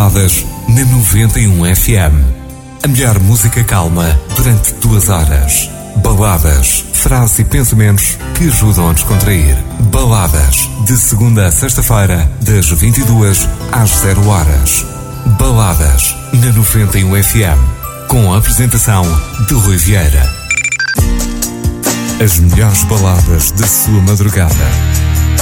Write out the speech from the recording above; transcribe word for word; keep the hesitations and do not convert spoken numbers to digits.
Baladas na noventa e um F M. A melhor música calma durante duas horas. Baladas, frases e pensamentos que ajudam a descontrair. Baladas, de segunda a sexta-feira, das vinte e duas às zero horas. Baladas, na noventa e um F M. Com a apresentação de Rui Vieira. As melhores baladas da sua madrugada.